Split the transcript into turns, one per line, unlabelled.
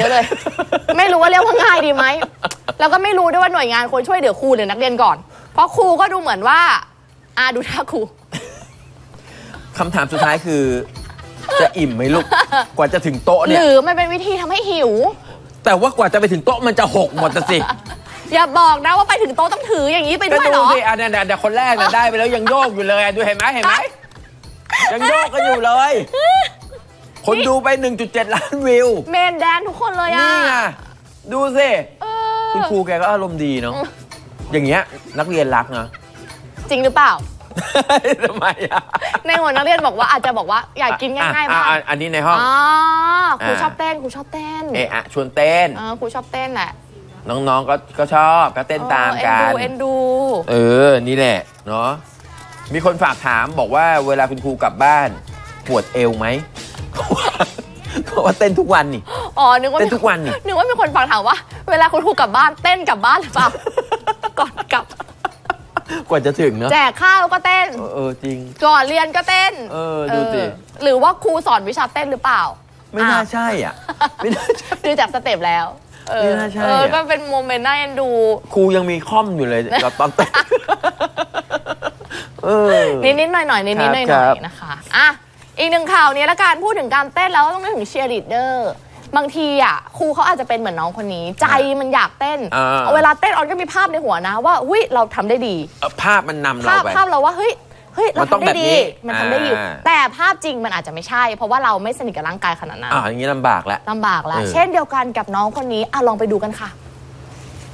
เลย ไม่รู้ว่าเรียกว่าง่ายดีไหมแล้วก็ไม่รู้ด้วยว่าหน่วยงานควรช่วยเหลือครูหรือนักเรียนก่อนเพราะครูก็ดูเหมือนว่าดูท่าครู
คำถามสุดท้ายคือจะอิ่มไหมลูกกว่าจะถึงโต๊ะเนี่ย
หรือมันเป็นวิธีทำให้หิว
แต่ว่ากว่าจะไปถึงโต๊ะมันจะหกหมดสิ
อย่าบอกนะว่าไปถึงโต๊ะต้องถืออย่างนี้ไปด้วยเหรอ
ดูสิเนี่ยคนแรกนะได้ไปแล้วยังโยกอยู่เลยดูเห็นไหมยังโยกกันอยู่เลยคนดูไป 1.7 ล้านวิว
เมนแดนทุกคนเลย
นี่ไงดูสิคุณครูแกก็อารมณ์ดีเนาะอย่างเงี้ยนักเรียนรักนะ
จริงหรือเปล่า
ทำไม
ในหัวนักเรียนบอกว่าอาจจะบอกว่าอยากกินง่ายๆป่ะ
อันนี้ในห้อง
ครูชอบเต้น
ชวนเต้น
ครูชอบเต้นแหละ
น้องๆก็ชอบก็เต้นตามกัน
เอ็นดู
นี่แหละเนาะมีคนฝากถามบอกว่าเวลาคุณครูกลับบ้านปวดเอวไหมเขาว่าเต้นทุกวันนี่
นึกว่า
เต้นทุกวันนี่
นึกว่ามีคนฝากถามว่าเวลาคุณครูกลับบ้านเต้นกลับบ้านหรือเปล่าก่อนกลับ
กว่าจะถึงเนอะ
แจกข้าวก็เต้น
จริง
ก่อนเรียนก็เต้น
ดูสิ
หรือว่าครูสอนวิชาเต้นหรือเปล่า
ไม่น่าใช่อ่ะไม่น่าใช่
ดูจากสเต็ปแล้ว
ไม่น่าใช่
ก็เป็นโมเมนต์น่าเอ็นดู
ครูยังมีค่อมอยู่เลยตอนเต้น
นิดหน่อยนะคะอีกหนึ่งข่าวนี้ละกันพูดถึงการเต้นแล้วต้องนึกถึงเชียร์ลีดเดอร์บางทีครูเขาอาจจะเป็นเหมือนน้องคนนี้ใจมันอยากเต้นเวลาเต้นออนก็มีภาพในหัวนะว่าเราทำได้ดี
ภาพมันนำเราไป
ภาพเราว่าเฮ้ยเราทำได้ดีมันทำได้ดีแต่ภาพจริงมันอาจจะไม่ใช่เพราะว่าเราไม่สนิทกับร่างกายขนาดนั้น
อย่างนี้ลำบากแล้ว
เช่นเดียวกันกับน้องคนนี้ลองไปดูกันค่ะ